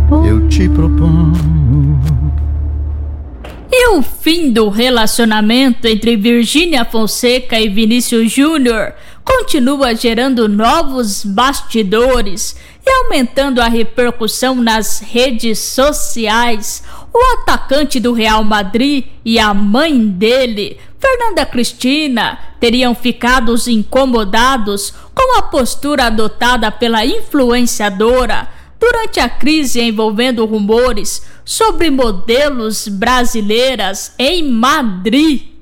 eu te proponho. E o fim do relacionamento entre Virgínia Fonseca e Vinícius Júnior continua gerando novos bastidores e aumentando a repercussão nas redes sociais. O atacante do Real Madrid e a mãe dele, Fernanda Cristina, teriam ficado incomodados com a postura adotada pela influenciadora durante a crise envolvendo rumores sobre modelos brasileiras em Madrid.